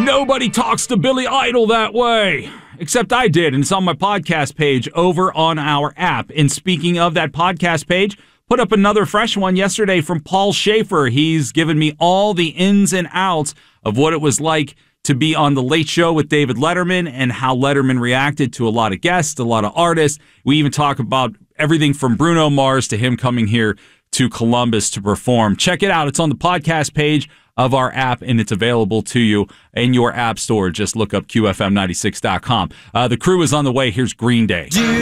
Nobody talks to Billy Idol that way. Except I did, and it's on my podcast page over on our app. And speaking of that podcast page, put up another fresh one yesterday from Paul Schaefer. He's given me all the ins and outs of what it was like to be on The Late Show with David Letterman and how Letterman reacted to a lot of guests, a lot of artists. We even talk about everything from Bruno Mars to him coming here to Columbus to perform. Check it out. It's on the podcast page of our app, and it's available to you in your app store. Just look up QFM96.com. The crew is on the way. Here's Green Day.